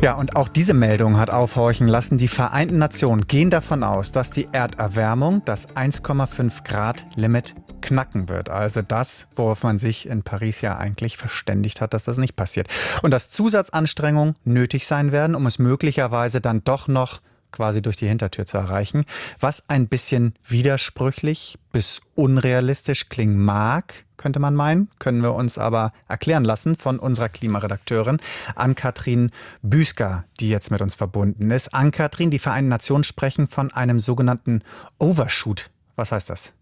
Ja, und auch diese Meldung hat aufhorchen lassen. Die Vereinten Nationen gehen davon aus, dass die Erderwärmung das 1,5 Grad Limit knacken wird. Also das, worauf man sich in Paris ja eigentlich verständigt hat, dass das nicht passiert. Und dass Zusatzanstrengungen nötig sein werden, um es möglicherweise dann doch noch quasi durch die Hintertür zu erreichen. Was ein bisschen widersprüchlich bis unrealistisch klingen mag, könnte man meinen, können wir uns aber erklären lassen von unserer Klimaredakteurin Ann-Kathrin Büsker, die jetzt mit uns verbunden ist. Ann-Kathrin, die Vereinten Nationen sprechen von einem sogenannten Overshoot. Was heißt das?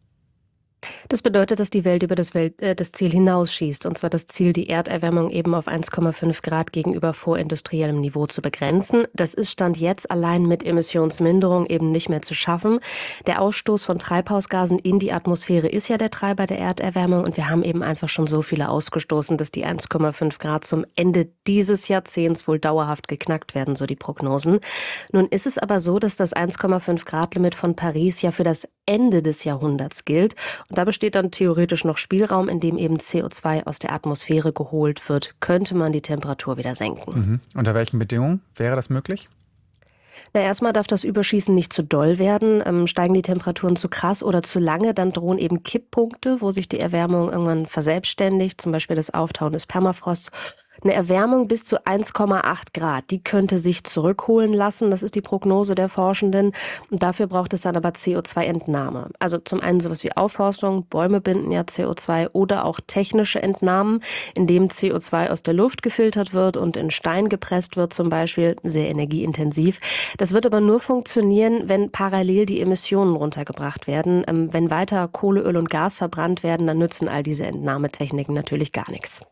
Das bedeutet, dass die Welt über das Ziel hinausschießt, und zwar das Ziel, die Erderwärmung eben auf 1,5 Grad gegenüber vorindustriellem Niveau zu begrenzen. Das ist Stand jetzt allein mit Emissionsminderung eben nicht mehr zu schaffen. Der Ausstoß von Treibhausgasen in die Atmosphäre ist ja der Treiber der Erderwärmung, und wir haben eben einfach schon so viele ausgestoßen, dass die 1,5 Grad zum Ende dieses Jahrzehnts wohl dauerhaft geknackt werden, so die Prognosen. Nun ist es aber so, dass das 1,5 Grad Limit von Paris ja für das Ende des Jahrhunderts gilt. Und da besteht dann theoretisch noch Spielraum, in dem eben CO2 aus der Atmosphäre geholt wird. Könnte man die Temperatur wieder senken. Mhm. Unter welchen Bedingungen wäre das möglich? Na, erstmal darf das Überschießen nicht zu doll werden. Steigen die Temperaturen zu krass oder zu lange, dann drohen eben Kipppunkte, wo sich die Erwärmung irgendwann verselbstständigt, zum Beispiel das Auftauen des Permafrosts. Eine Erwärmung bis zu 1,8 Grad, die könnte sich zurückholen lassen. Das ist die Prognose der Forschenden. Und dafür braucht es dann aber CO2-Entnahme. Also zum einen sowas wie Aufforstung, Bäume binden ja CO2, oder auch technische Entnahmen, indem CO2 aus der Luft gefiltert wird und in Stein gepresst wird zum Beispiel, sehr energieintensiv. Das wird aber nur funktionieren, wenn parallel die Emissionen runtergebracht werden. Wenn weiter Kohle, Öl und Gas verbrannt werden, dann nützen all diese Entnahmetechniken natürlich gar nichts.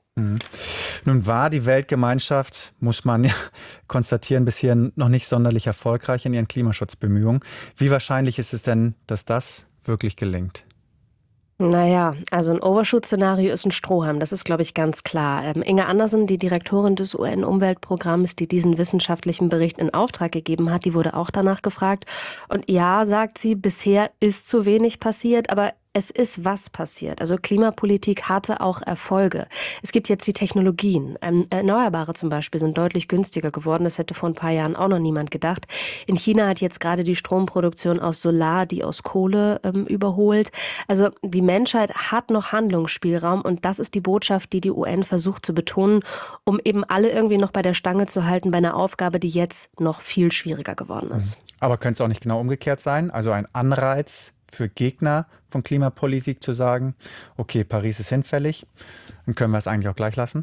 Nun war die Weltgemeinschaft, muss man ja konstatieren, bisher noch nicht sonderlich erfolgreich in ihren Klimaschutzbemühungen. Wie wahrscheinlich ist es denn, dass das wirklich gelingt? Naja, also ein Overshoot-Szenario ist ein Strohhalm, das ist, glaube ich, ganz klar. Inge Andersen, die Direktorin des UN-Umweltprogramms, die diesen wissenschaftlichen Bericht in Auftrag gegeben hat, die wurde auch danach gefragt. Und ja, sagt sie, bisher ist zu wenig passiert, aber es ist was passiert. Also Klimapolitik hatte auch Erfolge. Es gibt jetzt die Technologien. Erneuerbare zum Beispiel sind deutlich günstiger geworden. Das hätte vor ein paar Jahren auch noch niemand gedacht. In China hat jetzt gerade die Stromproduktion aus Solar die aus Kohle überholt. Also die Menschheit hat noch Handlungsspielraum, und das ist die Botschaft, die die UN versucht zu betonen, um eben alle irgendwie noch bei der Stange zu halten bei einer Aufgabe, die jetzt noch viel schwieriger geworden ist. Aber könnte es auch nicht genau umgekehrt sein? Also ein Anreiz für Gegner von Klimapolitik zu sagen, okay, Paris ist hinfällig, dann können wir es eigentlich auch gleich lassen?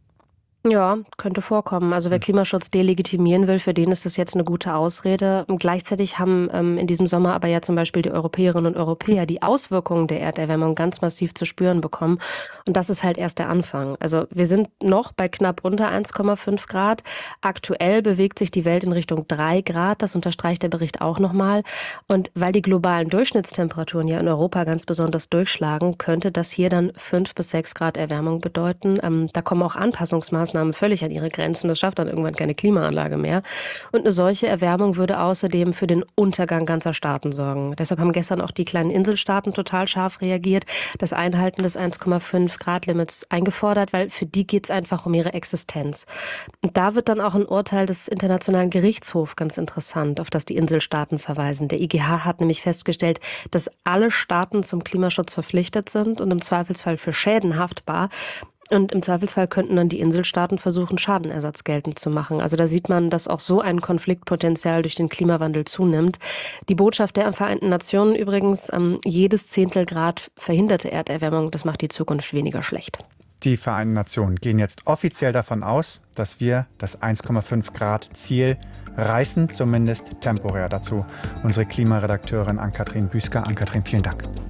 Ja, könnte vorkommen. Also wer Klimaschutz delegitimieren will, für den ist das jetzt eine gute Ausrede. Und gleichzeitig haben in diesem Sommer aber ja zum Beispiel die Europäerinnen und Europäer die Auswirkungen der Erderwärmung ganz massiv zu spüren bekommen. Und das ist halt erst der Anfang. Also wir sind noch bei knapp unter 1,5 Grad. Aktuell bewegt sich die Welt in Richtung 3 Grad. Das unterstreicht der Bericht auch nochmal. Und weil die globalen Durchschnittstemperaturen ja in Europa ganz besonders durchschlagen, könnte das hier dann 5 bis 6 Grad Erwärmung bedeuten. Da kommen auch Anpassungsmaßnahmen völlig an ihre Grenzen. Das schafft dann irgendwann keine Klimaanlage mehr. Und eine solche Erwärmung würde außerdem für den Untergang ganzer Staaten sorgen. Deshalb haben gestern auch die kleinen Inselstaaten total scharf reagiert, das Einhalten des 1,5 Grad Limits eingefordert, weil für die geht es einfach um ihre Existenz. Und da wird dann auch ein Urteil des Internationalen Gerichtshofs ganz interessant, auf das die Inselstaaten verweisen. Der IGH hat nämlich festgestellt, dass alle Staaten zum Klimaschutz verpflichtet sind und im Zweifelsfall für Schäden haftbar. Und im Zweifelsfall könnten dann die Inselstaaten versuchen, Schadenersatz geltend zu machen. Also da sieht man, dass auch so ein Konfliktpotenzial durch den Klimawandel zunimmt. Die Botschaft der Vereinten Nationen übrigens, jedes Zehntelgrad verhinderte Erderwärmung, das macht die Zukunft weniger schlecht. Die Vereinten Nationen gehen jetzt offiziell davon aus, dass wir das 1,5 Grad Ziel reißen, zumindest temporär. Dazu unsere Klimaredakteurin Ann-Kathrin Büsker. Ann-Kathrin, vielen Dank.